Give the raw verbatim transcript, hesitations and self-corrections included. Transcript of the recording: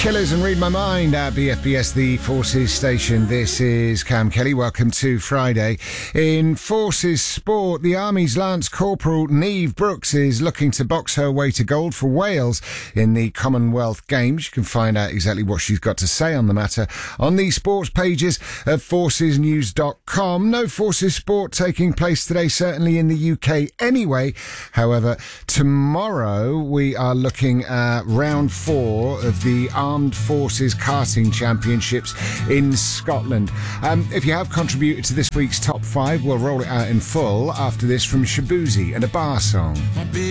Killers and Read My Mind at B F B S, the Forces station. This is Cam Kelly. Welcome to Friday. In Forces Sport, the Army's Lance Corporal Neve Brooks is looking to box her way to gold for Wales in the Commonwealth Games. You can find out exactly what she's got to say on the matter on the sports pages of forces news dot com. No Forces Sport taking place today, certainly in the U K anyway. However, tomorrow we are looking at round four of the Armed Forces Karting Championships in Scotland. Um, if you have contributed to this week's top five, we'll roll it out in full after this from Shabuzi and a bar song.